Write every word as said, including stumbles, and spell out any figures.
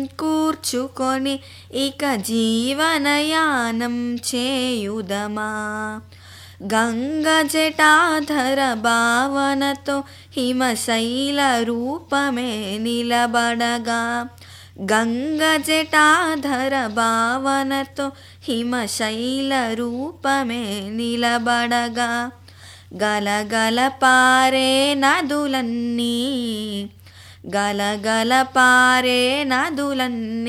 కూర్చుకొని ఇక జీవనయానం చేయుదమా. గంగ జటాధర భావనతో హిమశైల రూపమే నిలబడగా. గంగ జటాధర భావనతో హిమశైల రూపమే నిలబడగా. గలగల పారే నదులన్నీ గలగల పారే నదులన్నీ